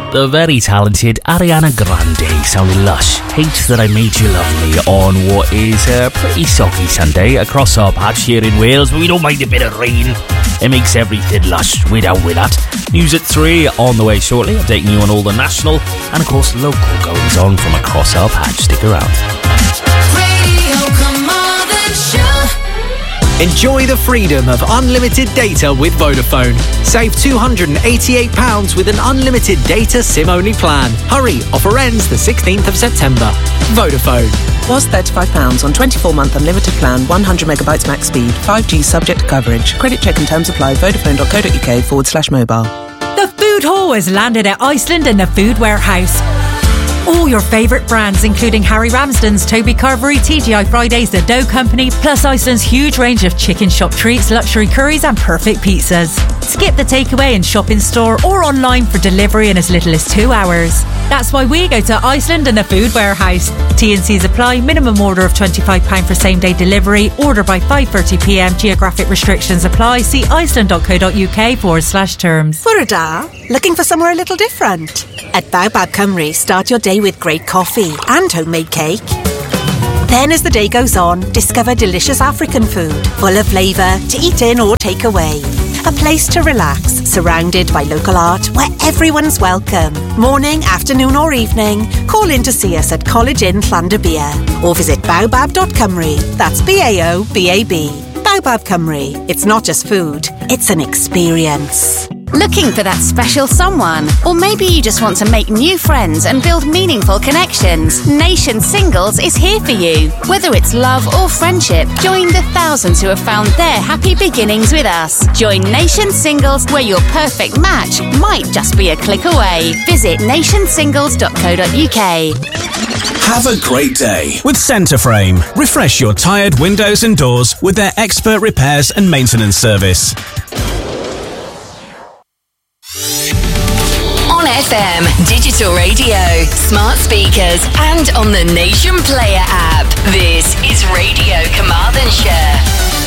The very talented Ariana Grande sounding lush. Hate That I Made You Love Me on what is a pretty soggy Sunday across our patch here in Wales, but we don't mind a bit of rain. It makes everything lush. We're down with that. News at 3 on the way shortly, updating you on all the national and of course local goings on from across our patch. Stick around. Enjoy the freedom of unlimited data with Vodafone. Save £288 with an unlimited data SIM-only plan. Hurry, offer ends the 16th of September. Vodafone. Was £35 on 24-month unlimited plan, 100 megabytes max speed, 5G subject to coverage. Credit check and terms apply. Vodafone.co.uk/mobile. The food hall has landed at Iceland in the Food Warehouse. All your favourite brands, including Harry Ramsden's, Toby Carvery, TGI Fridays, The Dough Company, plus Iceland's huge range of chicken shop treats, luxury curries and perfect pizzas. Skip the takeaway and shop in store or online for delivery in as little as 2 hours. That's why we go to Iceland and the Food Warehouse. T&Cs apply. Minimum order of £25 for same-day delivery. Order by 5:30pm. Geographic restrictions apply. See iceland.co.uk/terms. Fwrda, looking for somewhere a little different? At Baobab Cymru, start your day with great coffee and homemade cake. Then as the day goes on, discover delicious African food, full of flavour, to eat in or take away. A place to relax, surrounded by local art where everyone's welcome. Morning, afternoon or evening, call in to see us at College Inn Llandybia or visit baobab.cymru. That's BAOBAB. Baobab Cymru. It's not just food, it's an experience. Looking for that special someone? Or maybe you just want to make new friends and build meaningful connections? Nation Singles is here for you. Whether it's love or friendship, join the thousands who have found their happy beginnings with us. Join Nation Singles, where your perfect match might just be a click away. Visit nationsingles.co.uk. Have a great day with Centreframe. Refresh your tired windows and doors with their expert repairs and maintenance service. On FM, digital radio, smart speakers, and on the Nation Player app. This is Radio Carmarthenshire.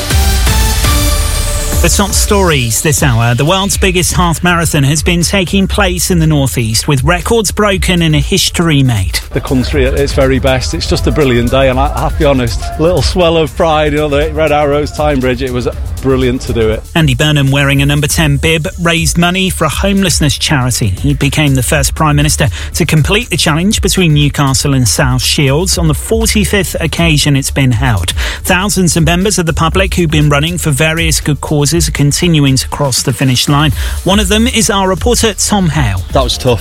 The top stories this hour. The world's biggest half marathon has been taking place in the northeast, with records broken and a history made. The country at its very best. It's just a brilliant day, and I have to be honest, a little swell of pride, the Red Arrows Time Bridge. It was brilliant to do it. Andy Burnham, wearing a number 10 bib, raised money for a homelessness charity. He became the first Prime Minister to complete the challenge between Newcastle and South Shields on the 45th occasion it's been held. Thousands of members of the public who've been running for various good causes are continuing to cross the finish line. One of them is our reporter Tom Hale. That was tough.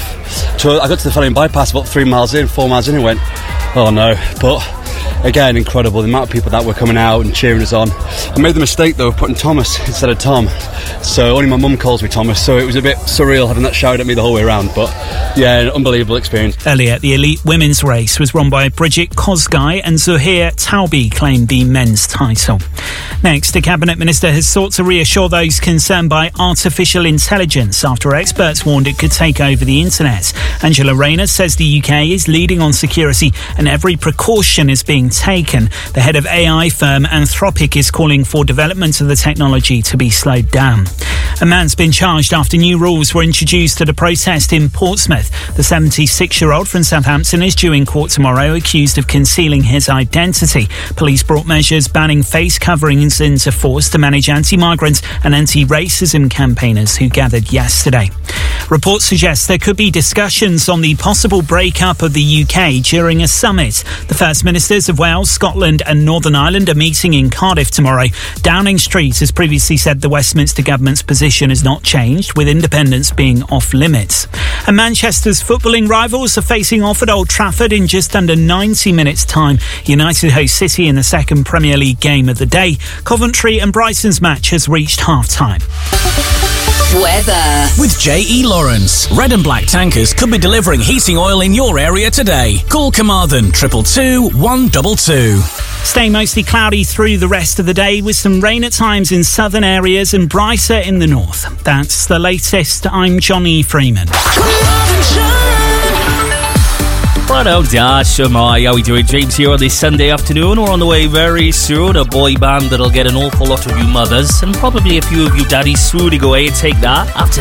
I got to the Felling bypass about 4 miles in and went, oh no. But again, incredible, the amount of people that were coming out and cheering us on. I made the mistake though of putting Thomas instead of Tom, so only my mum calls me Thomas, so it was a bit surreal having that shouted at me the whole way around. But yeah, an unbelievable experience. Earlier, the elite women's race was run by Bridget Kosgei, and Zuhair Taubi claimed the men's title. Next, the Cabinet Minister has sought to reassure those concerned by artificial intelligence after experts warned it could take over the internet. Angela Rayner says the UK is leading on security and every precaution is being taken. The head of AI firm Anthropic is calling for development of the technology to be slowed down. A man's been charged after new rules were introduced at a protest in Portsmouth. The 76-year-old from Southampton is due in court tomorrow, accused of concealing his identity. Police brought measures banning face coverings into force to manage anti-migrant and anti-racism campaigners who gathered yesterday. Reports suggest there could be discussions on the possible breakup of the UK during a summit. The First Ministers of Wales, Scotland and Northern Ireland are meeting in Cardiff tomorrow. Downing Street has previously said the Westminster government's position has not changed, with independence being off limits. And Manchester's footballing rivals are facing off at Old Trafford in just under 90 minutes' time. United host City in the second Premier League game of the day. Coventry and Brighton's match has reached half-time. Weather. With J.E. Lawrence, Red and Black Tankers could be delivering heating oil in your area today. Call Carmarthen 222 122. Stay mostly cloudy through the rest of the day, with some rain at times in southern areas and brighter in the north. That's the latest. I'm Johnny Freeman. Righto, Dash, how we doing? James here on this Sunday afternoon. We're on the way very soon. A boy band that'll get an awful lot of you mothers and probably a few of you daddies swooning away and take that after